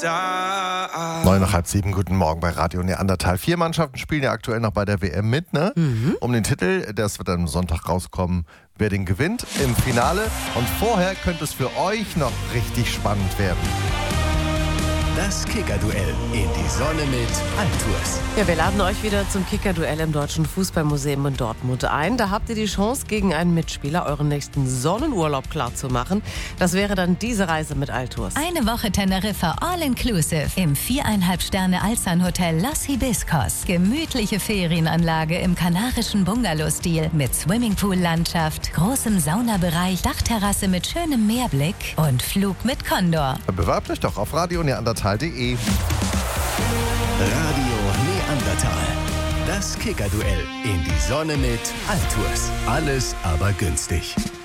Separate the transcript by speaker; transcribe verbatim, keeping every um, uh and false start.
Speaker 1: Neun nach halb sieben, guten Morgen bei Radio Neandertal. Vier Mannschaften spielen ja aktuell noch bei der W M mit, ne? Mhm. Um den Titel, das wird dann am Sonntag rauskommen, wer den gewinnt im Finale. Und vorher könnte es für euch noch richtig spannend werden.
Speaker 2: Das Kicker-Duell in die Sonne mit Altours.
Speaker 3: Ja, wir laden euch wieder zum Kicker-Duell im Deutschen Fußballmuseum in Dortmund ein. Da habt ihr die Chance, gegen einen Mitspieler euren nächsten Sonnenurlaub klarzumachen. Das wäre dann diese Reise mit Altours.
Speaker 4: Eine Woche Teneriffa All-Inclusive im viereinhalb Sterne Alzan-Hotel Los Hibiscos. Gemütliche Ferienanlage im kanarischen Bungalow-Stil mit Swimmingpool-Landschaft, großem Saunabereich, Dachterrasse mit schönem Meerblick und Flug mit Condor.
Speaker 1: Bewerbt euch doch auf radio neandertal punkt de.
Speaker 2: Radio Neandertal. Das Kicker-Duell in die Sonne mit Altours. Alles aber günstig.